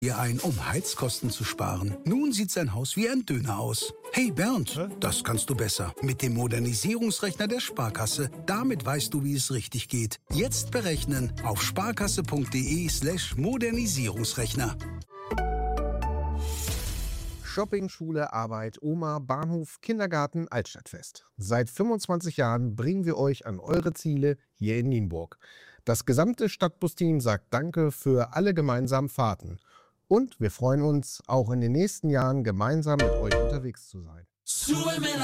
Ihr ein, um Heizkosten zu sparen. Nun sieht sein Haus wie ein Döner aus. Hey Bernd, das kannst du besser. Mit dem Modernisierungsrechner der Sparkasse. Damit weißt du, wie es richtig geht. Jetzt berechnen auf sparkasse.de/Modernisierungsrechner. Shopping, Schule, Arbeit, Oma, Bahnhof, Kindergarten, Altstadtfest. Seit 25 Jahren bringen wir euch an eure Ziele hier in Nienburg. Das gesamte Stadtbusteam sagt Danke für alle gemeinsamen Fahrten. Und wir freuen uns, auch in den nächsten Jahren gemeinsam mit euch unterwegs zu sein.